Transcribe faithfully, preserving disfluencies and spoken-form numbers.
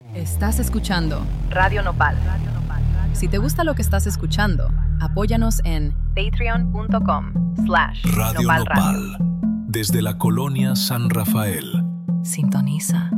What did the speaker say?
Estás escuchando Radio Nopal. Si te gusta lo que estás escuchando, apóyanos en patreon.com slash Radio Nopal Nopal, desde la colonia San Rafael. Sintoniza